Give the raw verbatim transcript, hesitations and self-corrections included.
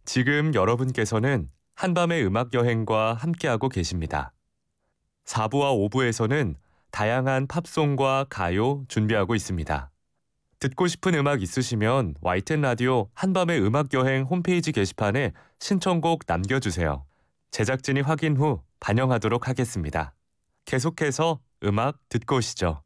지금 여러분께서는 한밤의 음악 여행과 함께하고 계십니다. 사 부와 오 부에서는 다양한 팝송과 가요 준비하고 있습니다. 듣고 싶은 음악 있으시면 와이티엔 라디오 한밤의 음악 여행 홈페이지 게시판에 신청곡 남겨주세요. 제작진이 확인 후 반영하도록 하겠습니다. 계속해서 음악 듣고 오시죠.